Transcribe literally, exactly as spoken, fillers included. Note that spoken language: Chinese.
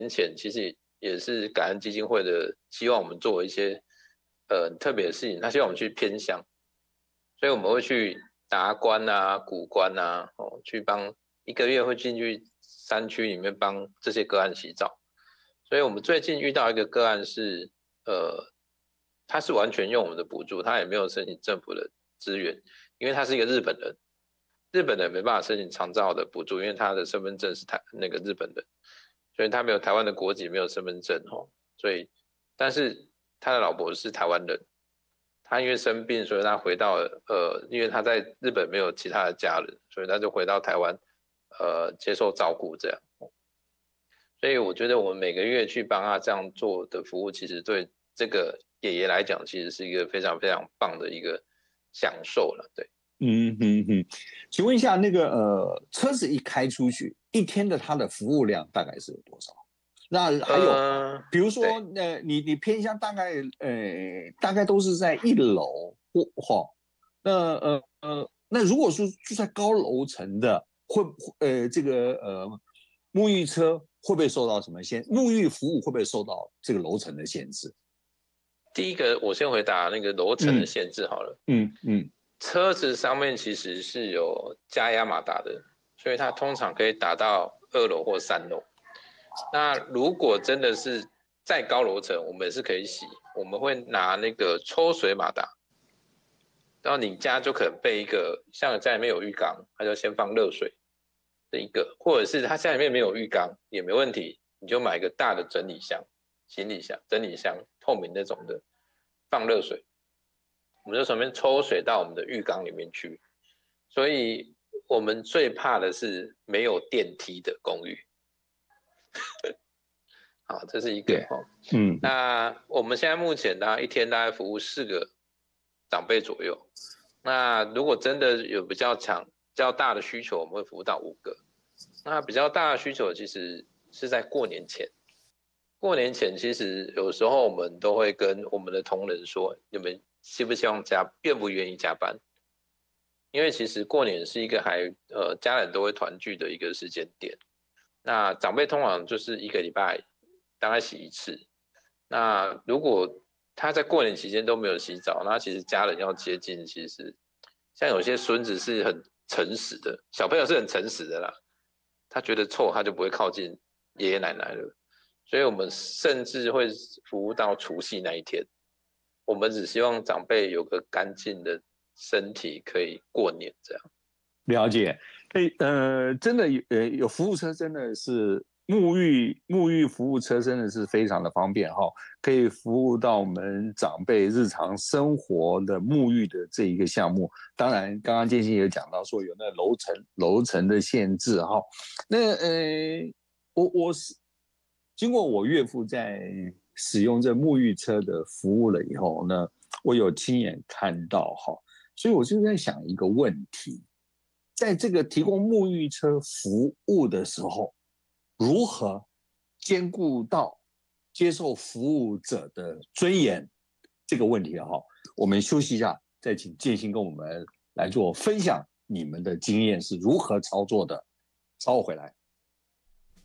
前，其实也是感恩基金会的，希望我们做一些呃特别的事情，他希望我们去偏乡，所以我们会去达官啊、古关啊，哦，去帮一个月会进去山区里面帮这些个案洗澡。所以我们最近遇到一个个案是，呃，他是完全用我们的补助，他也没有申请政府的资源，因为他是一个日本人，日本人没办法申请长照的补助，因为他的身份证是台那个日本人，所以他没有台湾的国籍，没有身份证哦，所以但是他的老婆是台湾人，他因为生病，所以他回到呃，因为他在日本没有其他的家人，所以他就回到台湾，呃，接受照顾这样。所以我觉得我们每个月去帮他这样做的服务，其实对这个爷爷来讲，其实是一个非常非常棒的一个享受了。对， 嗯嗯嗯，请问一下，那个呃，车子一开出去，一天的它的服务量大概是有多少？那还有， 呃、 比如说，呃，你你偏向大概呃大概都是在一楼或哈，那呃呃，那如果说住在高楼层的，会呃这个呃沐浴车会不会受到什么限？沐浴服务会不会受到这个楼层的限制？ 第一个，我先回答那个楼层的限制好了。 嗯嗯， 车子上面其实是有加压马达的，所以它通常可以打到二楼或三楼。那如果真的是再高楼层，我们也是可以洗，我们会拿那个抽水马达，然后你家就可能备一个，像家里面有浴缸，它就先放热水这一个，或者是它家里面没有浴缸也没问题，你就买一个大的整理箱、行李箱、整理箱，透明那种的，放热水，我们就从那边抽水到我们的浴缸里面去。所以我们最怕的是没有电梯的公寓。好，这是一个哦。嗯，那我们现在目前呢，一天大概服务四个长辈左右。那如果真的有比较强、比较大的需求，我们会服务到五个。那比较大的需求其实是在过年前。过年前其实有时候我们都会跟我们的同仁说，你们希不希望加，愿不愿意加班？因为其实过年是一个还呃家人都会团聚的一个时间点。那长辈通常就是一个礼拜大概洗一次。那如果他在过年期间都没有洗澡，那其实家人要接近，其实像有些孙子是很诚实的，小朋友是很诚实的啦，他觉得臭他就不会靠近爷爷奶奶了。所以我们甚至会服务到除夕那一天，我们只希望长辈有个干净的身体可以过年这样。 了解，哎，呃，真的有，呃，有服务车真的是沐浴沐浴服务车真的是非常的方便哈，可以服务到我们长辈日常生活的沐浴的这一个项目。当然，刚刚建新也讲到说有那楼层楼层的限制哈。那呃，我我是经过我岳父在使用这沐浴车的服务了以后呢，我有亲眼看到哈，所以我就在想一个问题。在这个提供沐浴车服务的时候，如何兼顾到接受服务者的尊严这个问题哈？我们休息一下，再请建新跟我们来做分享，你们的经验是如何操作的？稍后回来。